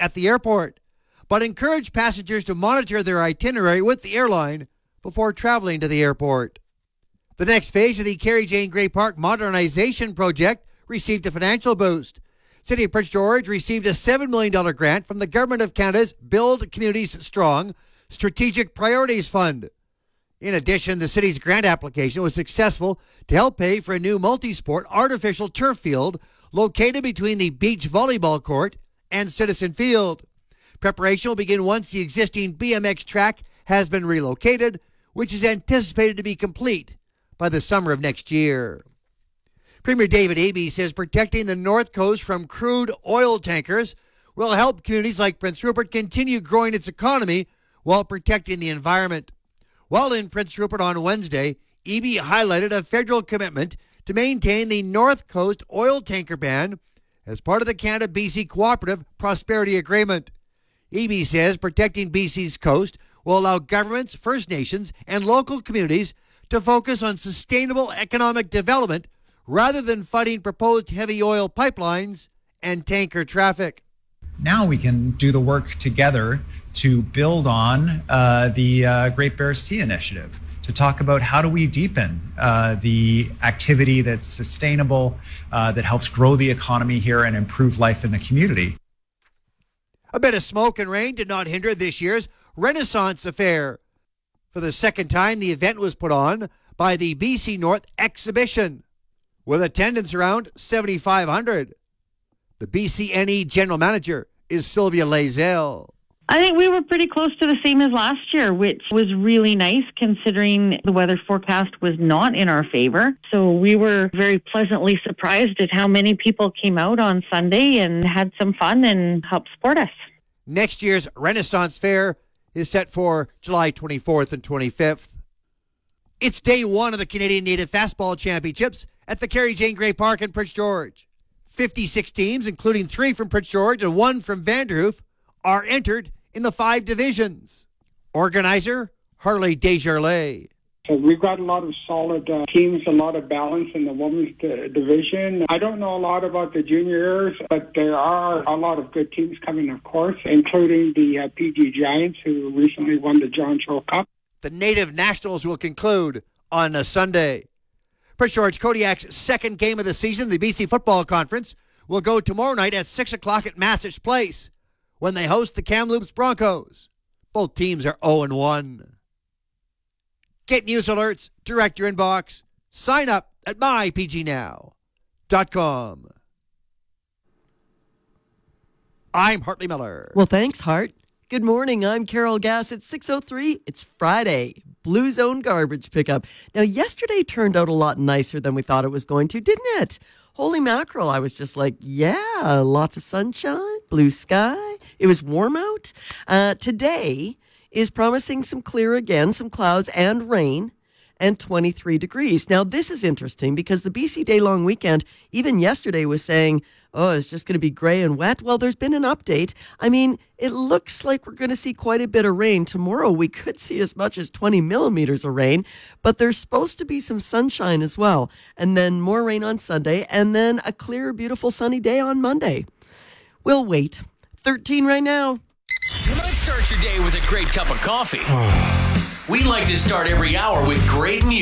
at the airport, but encouraged passengers to monitor their itinerary with the airline before traveling to the airport. The next phase of the Carrie Jane Gray Park modernization project received a financial boost. City of Prince George received a $7 million grant from the Government of Canada's Build Communities Strong Strategic Priorities Fund. In addition, the city's grant application was successful to help pay for a new multi-sport artificial turf field located between the beach volleyball court and Citizen Field. Preparation will begin once the existing BMX track has been relocated, which is anticipated to be complete by the summer of next year. Premier David Eby says protecting the North Coast from crude oil tankers will help communities like Prince Rupert continue growing its economy while protecting the environment. While in Prince Rupert on Wednesday, Eby highlighted a federal commitment to maintain the North Coast oil tanker ban as part of the Canada-BC Cooperative Prosperity Agreement. Eby says protecting BC's coast will allow governments, First Nations, and local communities to focus on sustainable economic development rather than fighting proposed heavy oil pipelines and tanker traffic. Now we can do the work together to build on the Great Bear Sea Initiative, to talk about how do we deepen the activity that's sustainable, that helps grow the economy here and improve life in the community. A bit of smoke and rain did not hinder this year's Renaissance Affair. For the second time, the event was put on by the BC North Exhibition, with attendance around 7,500. The BCNE General Manager is Sylvia Lazelle. I think we were pretty close to the same as last year, which was really nice considering the weather forecast was not in our favor. So we were very pleasantly surprised at how many people came out on Sunday and had some fun and helped support us. Next year's Renaissance Fair is set for July 24th and 25th. It's day one of the Canadian Native Fastball Championships at the Carrie Jane Gray Park in Prince George. 56 teams, including 3 from Prince George and 1 from Vanderhoof, are entered in the 5 divisions. Organizer, Harley Desjardins. So we've got a lot of solid teams, a lot of balance in the women's division. I don't know a lot about the juniors, but there are a lot of good teams coming, of course, including the PG Giants, who recently won the John Show Cup. The Native Nationals will conclude on a Sunday. Prince George Kodiak's second game of the season, the BC Football Conference, will go tomorrow night at 6 o'clock at Massich Place when they host the Kamloops Broncos. Both teams are 0-1. Get news alerts, direct your inbox. Sign up at mypgnow.com. I'm Hartley Miller. Well, thanks, Hart. Good morning. I'm Carol Gass. It's 6:03. It's Friday. Blue Zone garbage pickup. Now, yesterday turned out a lot nicer than we thought it was going to, didn't it? Holy mackerel. I was just like, yeah, lots of sunshine, blue sky. It was warm out. Today is promising some clear again, some clouds and rain, and 23 degrees. Now, this is interesting because the BC day-long weekend, even yesterday, was saying, oh, it's just going to be gray and wet. Well, there's been an update. I mean, it looks like we're going to see quite a bit of rain. Tomorrow, we could see as much as 20 millimeters of rain, but there's supposed to be some sunshine as well. And then more rain on Sunday, and then a clear, beautiful, sunny day on Monday. We'll wait. 13 right now. You might start your day with a great cup of coffee. We like to start every hour with great music.